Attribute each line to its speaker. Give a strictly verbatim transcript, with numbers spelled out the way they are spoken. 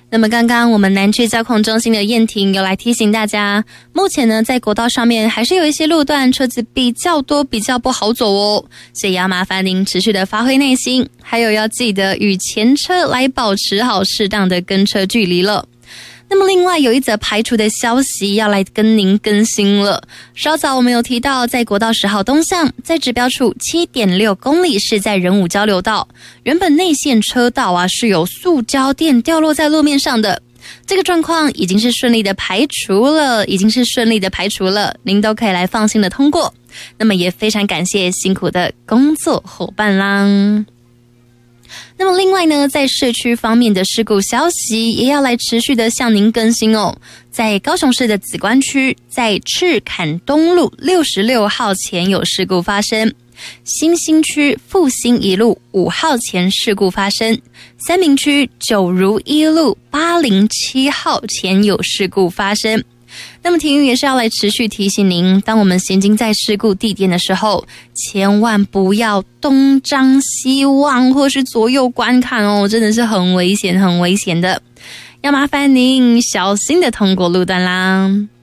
Speaker 1: 那么刚刚我们南区交控中心的燕婷有来提醒大家，目前呢在国道上面还是有一些路段车子比较多，比较不好走哦，所以要麻烦您持续的发挥耐心，还有要记得与前车来保持好适当的跟车距离了。那么另外有一则排除的消息要来跟您更新了。稍早我们有提到，在国道十号东向，在指标处 七点六公里是在仁武交流道，原本内线车道啊是有塑胶垫掉落在路面上的，这个状况已经是顺利的排除了，已经是顺利的排除了，您都可以来放心的通过。那么也非常感谢辛苦的工作伙伴啦。那么另外呢，在市区方面的事故消息也要来持续的向您更新哦。在高雄市的梓官区，在赤坎东路六十六号前有事故发生，新兴区复兴一路五号前事故发生，三民区九如一路八零七号前有事故发生。那么婷宇也是要来持续提醒您，当我们行经在事故地点的时候，千万不要东张西望或是左右观看哦，真的是很危险很危险的，要麻烦您小心的通过路段啦。